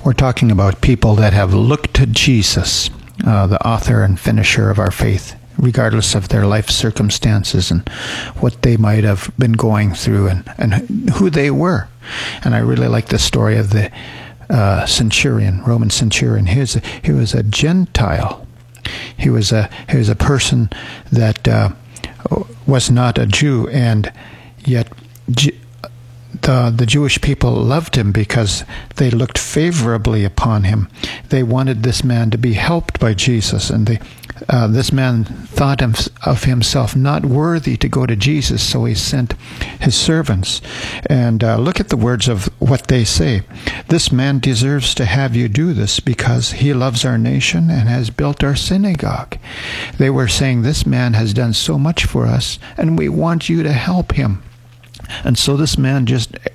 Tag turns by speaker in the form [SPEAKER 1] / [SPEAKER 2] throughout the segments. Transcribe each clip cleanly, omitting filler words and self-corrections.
[SPEAKER 1] We're talking about people that have looked to Jesus, the author and finisher of our faith, regardless of their life circumstances and what they might have been going through and who they were. And I really like the story of the Roman centurion. He was a Gentile. He was a person that was not a Jew, and yet the Jewish people loved him because they looked favorably upon him. They wanted this man to be helped by Jesus, and this man thought of himself not worthy to go to Jesus, so he sent his servants. And look at the words of what they say. This man deserves to have you do this because he loves our nation and has built our synagogue. They were saying, this man has done so much for us, and we want you to help him. And so this man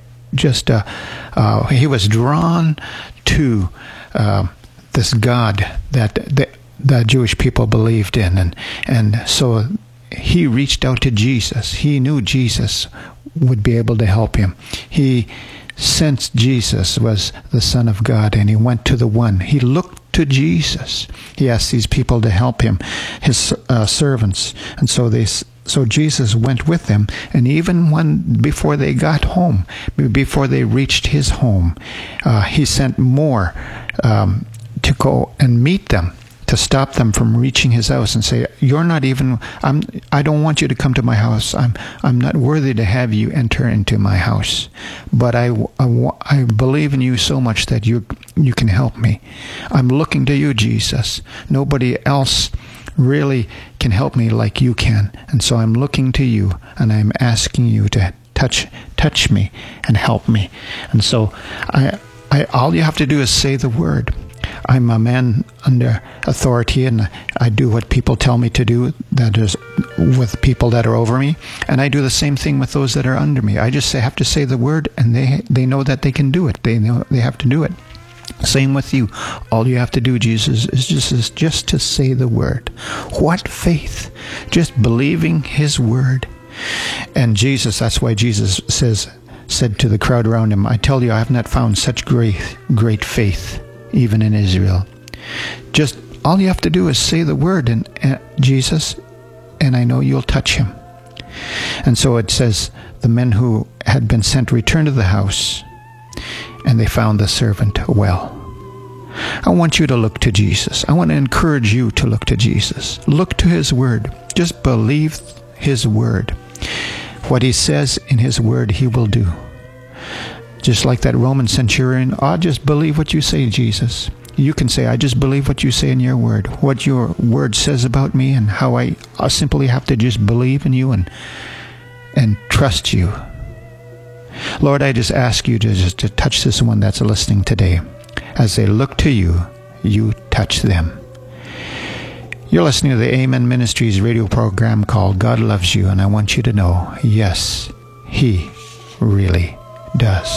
[SPEAKER 1] he was drawn to this God that the Jewish people believed in, and so he reached out to Jesus. He knew Jesus would be able to help him. He sensed Jesus was the Son of God, and he went to the one. He looked to Jesus. He asked these people to help him, his servants, and so Jesus went with them, and even before they got home, before they reached his home, he sent more to go and meet them, to stop them from reaching his house and say, I don't want you to come to my house. I'm not worthy to have you enter into my house. But I believe in you so much that you can help me. I'm looking to you, Jesus. Nobody else really can help me like you can. And so I'm looking to you, and I'm asking you to touch me and help me. And so all you have to do is say the word. I'm a man under authority, and I do what people tell me to do, that is with people that are over me, and I do the same thing with those that are under me. I just have to say the word, and they know that they can do it. They know they have to do it. Same with you. All you have to do, Jesus, is just to say the word. What faith? Just believing his word. And Jesus, that's why Jesus said to the crowd around him, I tell you, I have not found such great faith, even in Israel. Just all you have to do is say the word, and Jesus, and I know you'll touch him. And so it says, the men who had been sent returned to the house, and they found the servant well. I want you to look to Jesus. I want to encourage you to look to Jesus. Look to his word. Just believe his word. What he says in his word, he will do. Just like that Roman centurion, I just believe what you say, Jesus. You can say, I just believe what you say in your word, what your word says about me, and how I simply have to just believe in you and trust you. Lord, I just ask you to touch this one that's listening today. As they look to you, you touch them. You're listening to the Amen Ministries radio program called God Loves You, and I want you to know, yes, he really does.